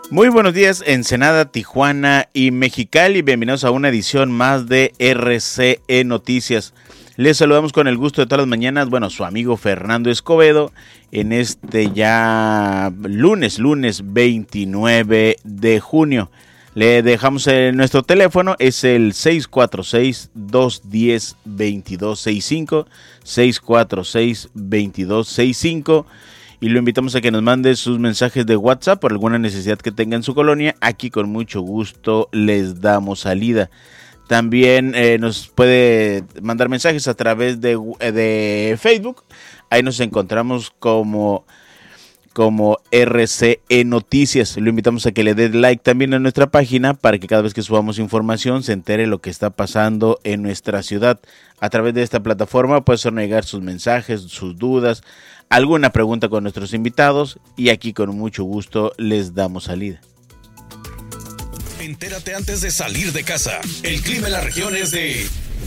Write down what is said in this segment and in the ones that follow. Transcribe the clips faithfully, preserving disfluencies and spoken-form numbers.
Muy buenos días, Ensenada, Tijuana y Mexicali. Bienvenidos a una edición más de R C E Noticias. Les saludamos con el gusto de todas las mañanas, bueno, su amigo Fernando Escobedo, en este ya lunes, lunes veintinueve de junio. Le dejamos en nuestro teléfono, es el seis cuatro seis, dos uno cero, dos dos seis cinco, seis cuatro seis, dos dos seis cinco. Y lo invitamos a que nos mande sus mensajes de WhatsApp por alguna necesidad que tenga en su colonia. Aquí con mucho gusto les damos salida. También eh, nos puede mandar mensajes a través de, de Facebook. Ahí nos encontramos como, como R C E Noticias. Lo invitamos a que le dé like también a nuestra página para que cada vez que subamos información se entere lo que está pasando en nuestra ciudad. A través de esta plataforma puede hacernos llegar sus mensajes, sus dudas, alguna pregunta con nuestros invitados y aquí con mucho gusto les damos salida. Entérate antes de salir de casa. El clima en la región es de...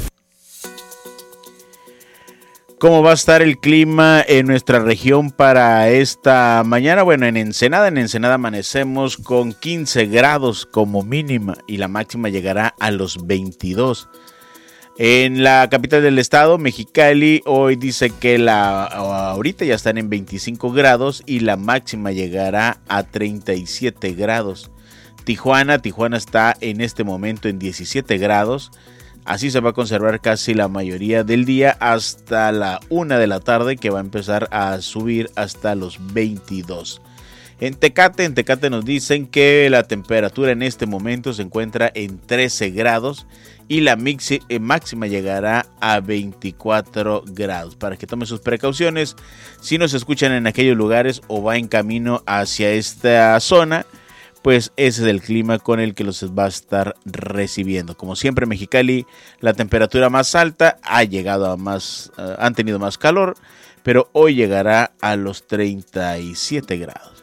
¿Cómo va a estar el clima en nuestra región para esta mañana? Bueno, en Ensenada, en Ensenada amanecemos con quince grados como mínima y la máxima llegará a los veintidós. En la capital del estado, Mexicali, hoy dice que la ahorita ya están en veinticinco grados y la máxima llegará a treinta y siete grados. Tijuana, Tijuana está en este momento en diecisiete grados. Así se va a conservar casi la mayoría del día hasta la una de la tarde, que va a empezar a subir hasta los veintidós. En Tecate, en Tecate nos dicen que la temperatura en este momento se encuentra en trece grados y la mixi, eh, máxima llegará a veinticuatro grados. Para que tomen sus precauciones, si nos escuchan en aquellos lugares o va en camino hacia esta zona, pues ese es el clima con el que los va a estar recibiendo. Como siempre, Mexicali, la temperatura más alta, ha llegado a más, uh, han tenido más calor, pero hoy llegará a los treinta y siete grados.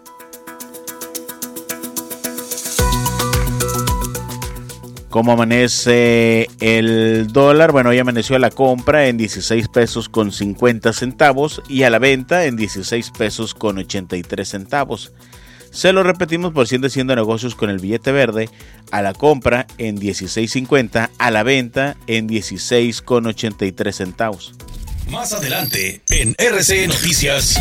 ¿Cómo amanece el dólar? Bueno, hoy amaneció a la compra en dieciséis pesos con cincuenta centavos y a la venta en dieciséis pesos con ochenta y tres centavos. Se lo repetimos por si anda haciendo negocios con el billete verde, a la compra en dieciséis cincuenta, a la venta en dieciséis con ochenta y tres centavos. Más adelante en R C E Noticias.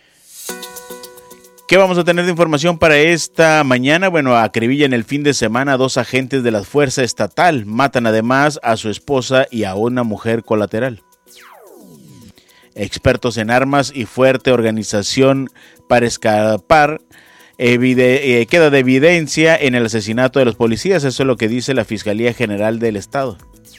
¿Qué vamos a tener de información para esta mañana? Bueno, acribillan el fin de semana dos agentes de la Fuerza Estatal. Matan además a su esposa y a una mujer colateral. Expertos en armas y fuerte organización para escapar. Evide- eh, queda de evidencia en el asesinato de los policías. Eso es lo que dice la Fiscalía General del Estado.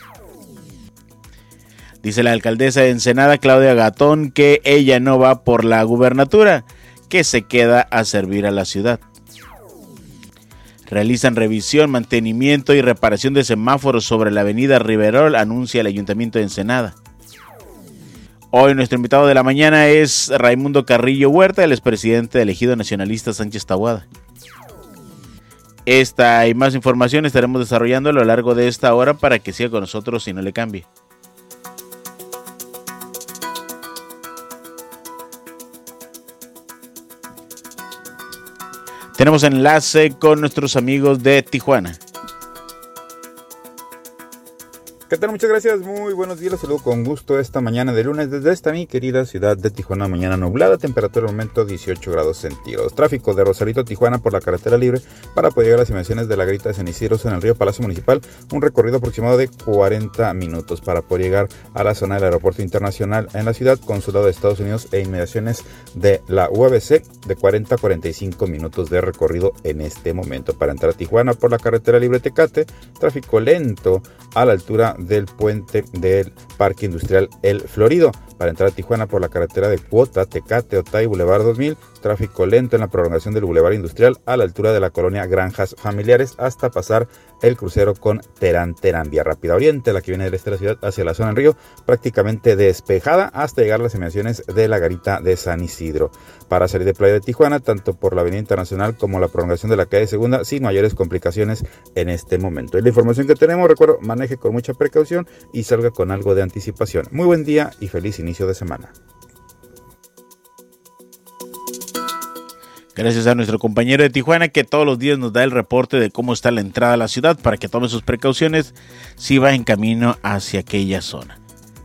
Dice la alcaldesa de Ensenada, Claudia Gatón, que ella no va por la gubernatura, que se queda a servir a la ciudad. Realizan revisión, mantenimiento y reparación de semáforos sobre la avenida Riverol, anuncia el Ayuntamiento de Ensenada. Hoy nuestro invitado de la mañana es Raimundo Carrillo Huerta, el expresidente del Ejido Nacionalista Sánchez Taboada. Esta y más información estaremos desarrollando a lo largo de esta hora para que siga con nosotros y no le cambie. Tenemos enlace con nuestros amigos de Tijuana. ¿Qué tal? Muchas gracias, muy buenos días, los saludo con gusto esta mañana de lunes desde esta mi querida ciudad de Tijuana. Mañana nublada, temperatura al momento dieciocho grados centígrados. Tráfico de Rosarito a Tijuana por la carretera libre para poder llegar a las inmediaciones de la Garita de San Isidro en el río Palacio Municipal. Un recorrido aproximado de cuarenta minutos para poder llegar a la zona del aeropuerto internacional en la ciudad, consulado de Estados Unidos e inmediaciones de la U A B C, de cuarenta a cuarenta y cinco minutos de recorrido en este momento. Para entrar a Tijuana por la carretera libre Tecate, tráfico lento a la altura del puente del Parque Industrial El Florido. Para entrar a Tijuana por la carretera de Cuota, Tecate, Otay, Boulevard dos mil, tráfico lento en la prolongación del Boulevard Industrial a la altura de la colonia Granjas Familiares hasta pasar el crucero con Terán Terán. Vía rápida oriente, la que viene del este de la ciudad hacia la zona del río, prácticamente despejada hasta llegar a las inmediaciones de la Garita de San Isidro. Para salir de Playa de Tijuana, tanto por la avenida Internacional como la prolongación de la calle Segunda, sin mayores complicaciones en este momento. Es la información que tenemos. Recuerdo, maneje con mucha precaución y salga con algo de anticipación. Muy buen día y feliz inicio de semana. Gracias a nuestro compañero de Tijuana que todos los días nos da el reporte de cómo está la entrada a la ciudad para que tome sus precauciones si va en camino hacia aquella zona.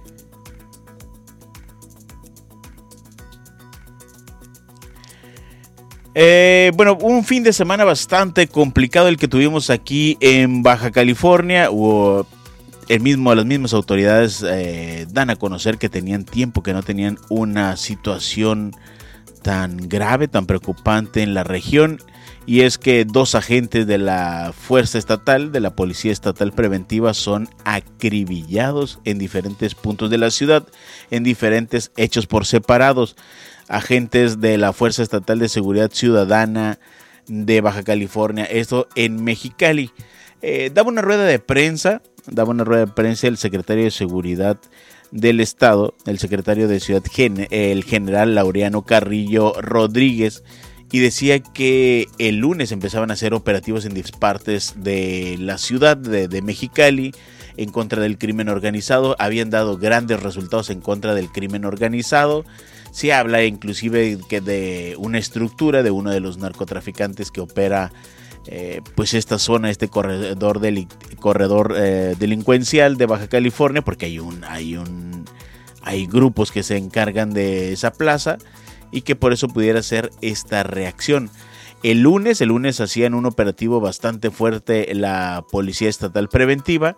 Eh, bueno, un fin de semana bastante complicado el que tuvimos aquí en Baja California. Hubo el mismo, las mismas autoridades eh, dan a conocer que tenían tiempo que no tenían una situación tan grave, tan preocupante en la región, y es que dos agentes de la Fuerza Estatal, de la Policía Estatal Preventiva, son acribillados en diferentes puntos de la ciudad, en diferentes hechos por separados. Agentes de la Fuerza Estatal de Seguridad Ciudadana de Baja California, esto en Mexicali. Eh, daba una rueda de prensa, daba una rueda de prensa el secretario de Seguridad del Estado, el secretario de Ciudad, el general Laureano Carrillo Rodríguez, y decía que el lunes empezaban a hacer operativos en diversas partes de la ciudad de, de Mexicali en contra del crimen organizado. Habían dado grandes resultados en contra del crimen organizado. Se habla inclusive que de una estructura de uno de los narcotraficantes que opera eh, pues esta zona, este corredor, deli- corredor eh, delincuencial de Baja California, porque hay un, hay un hay grupos que se encargan de esa plaza y que por eso pudiera ser esta reacción. El lunes, el lunes hacían un operativo bastante fuerte la Policía Estatal Preventiva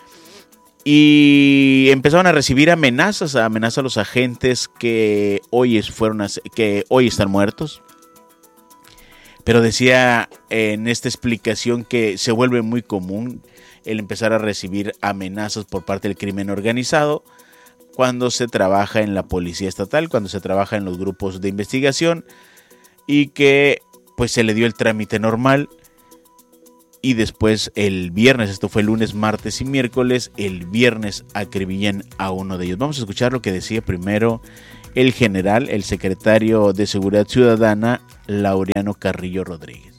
y empezaron a recibir amenazas, amenazas a los agentes que hoy, fueron a, que hoy están muertos. Pero decía en esta explicación que se vuelve muy común el empezar a recibir amenazas por parte del crimen organizado cuando se trabaja en la Policía Estatal, cuando se trabaja en los grupos de investigación, y que pues se le dio el trámite normal. Y después el viernes, esto fue lunes, martes y miércoles, el viernes acribillan a uno de ellos. Vamos a escuchar lo que decía primero el general, el secretario de Seguridad Ciudadana, Laureano Carrillo Rodríguez.